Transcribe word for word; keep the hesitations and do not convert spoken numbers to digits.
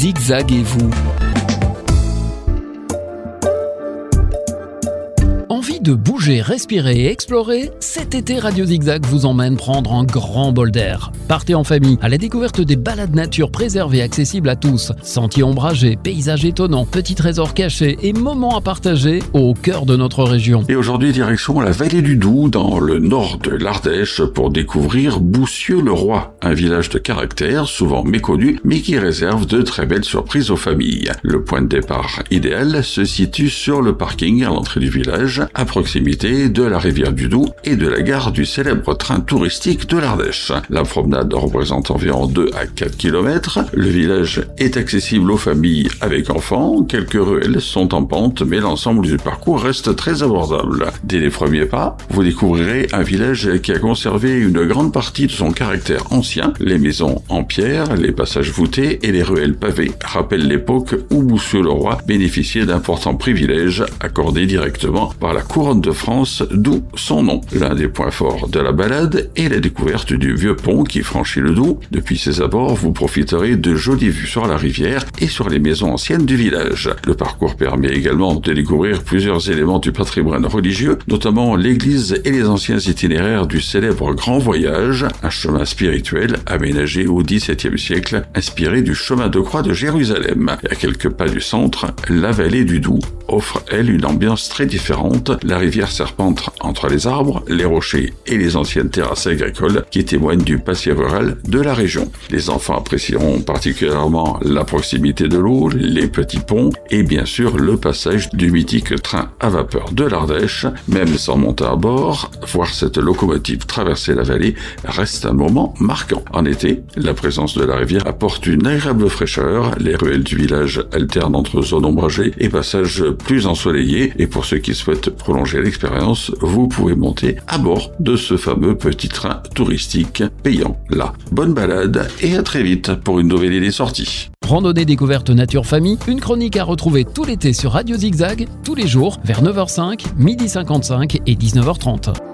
zigzaguez-vous. Envie de bouger, respirer et explorer? Cet été, Radio Zigzag vous emmène prendre un grand bol d'air. Partez en famille à la découverte des balades nature préservées accessibles à tous. Sentiers ombragés, paysages étonnants, petits trésors cachés et moments à partager au cœur de notre région. Et aujourd'hui, direction la vallée du Doubs, dans le nord de l'Ardèche, pour découvrir Boussieu-le-Roi, un village de caractère souvent méconnu, mais qui réserve de très belles surprises aux familles. Le point de départ idéal se situe sur le parking à l'entrée du village, à proximité de la rivière du Doubs et de la gare du célèbre train touristique de l'Ardèche. La promenade représente environ deux à quatre kilomètres. Le village est accessible aux familles avec enfants. Quelques ruelles sont en pente, mais l'ensemble du parcours reste très abordable. Dès les premiers pas, vous découvrirez un village qui a conservé une grande partie de son caractère ancien. Les maisons en pierre, les passages voûtés et les ruelles pavées rappellent l'époque où Boussieu-le-Roi bénéficiait d'importants privilèges accordés directement par la couronne de France, d'où son nom. L'un des points forts de la balade est la découverte du vieux pont qui franchit le Doubs. Depuis ses abords, vous profiterez de jolies vues sur la rivière et sur les maisons anciennes du village. Le parcours permet également de découvrir plusieurs éléments du patrimoine religieux, notamment l'église et les anciens itinéraires du célèbre Grand Voyage, un chemin spirituel aménagé au dix-septième siècle, inspiré du chemin de croix de Jérusalem. À quelques pas du centre, la vallée du Doubs offre, elle, une ambiance très différente. La rivière serpente entre les arbres, les rochers et les anciennes terrasses agricoles qui témoignent du passé rural de la région. Les enfants apprécieront particulièrement la proximité de l'eau, les petits ponts et bien sûr le passage du mythique train à vapeur de l'Ardèche. Même sans monter à bord, voir cette locomotive traverser la vallée reste un moment marquant. En été, la présence de la rivière apporte une agréable fraîcheur. Les ruelles du village alternent entre zones ombragées et passages plus ensoleillés, et pour ceux qui souhaitent prolonger l'expérience, vous pouvez monter à bord de ce fameux petit train touristique payant là. Bonne balade et à très vite pour une nouvelle idée sortie. Randonnée découverte nature famille, une chronique à retrouver tout l'été sur Radio Zigzag, tous les jours vers neuf heures cinq, midi cinquante-cinq et dix-neuf heures trente.